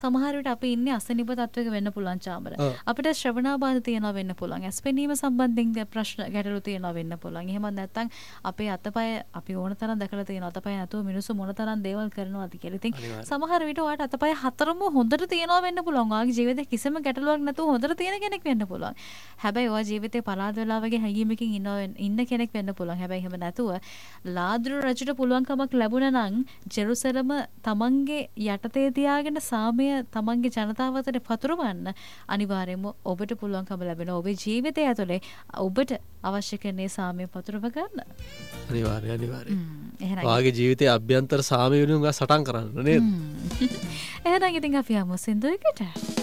සමහර විට අපි ඉන්නේ අසනීප තත්වයක වෙන්න පුළුවන් චාමර. අපිට ශ්‍රවණාබාධ තියෙනවා වෙන්න පුළුවන්. ඇස්පෙනීම සම්බන්ධයෙන් ප්‍රශ්න ගැටලු තියෙනවා වෙන්න පුළුවන්. එහෙමත් නැත්නම් අපේ අතපය අපි ඕන තරම් දැකලා තියෙනවා. අතපය නැතුව මිනිස්සු මොන තරම් දේවල් කරනවාද කියලා. ඉතින් සමහර විට ඔයාට අතපය හතරම හොඳට තියෙනවා වෙන්න පුළුවන්. ඔයාගේ ජීවිතේ කිසිම ගැටලුවක් නැතුව හොඳට තියෙන කෙනෙක් වෙන්න පුළුවන්. හැබැයි ඔයා ජීවිතේ පලාද වෙලා වගේ හැඟීමකින් ඉන්න කෙනෙක් වෙන්න පුළුවන්. හැබැයි එහෙම නැතුව ලාදුරු රජුට පුළුවන්කමක් ලැබුණා නම් ජෙරුසලම තමන්ගේ යටතේ තියාගෙන සාමය තමන්ගේ ජනතාව අතර පතුරවන්න අනිවාර්යයෙන්ම ඔබට පුළුවන්කම ලැබෙනවා. ඔබේ ජීවිතය ඇතුලේ ඔබට අවශ්‍ය කරන්නේ සාමය පතුරව ගන්න. අනිවාර්යයෙන්. ඔයාගේ ජීවිතයේ අභ්‍යන්තර සාමය වෙනුවෙන් සටන් කරන්න නේද? එහෙනම් ඉතින් අපි යමු සින්දුවකට.